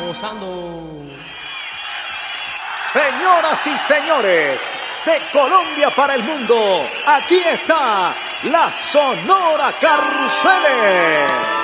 gozando. Señoras y señores, de Colombia para el mundo, aquí está la Sonora Carruseles.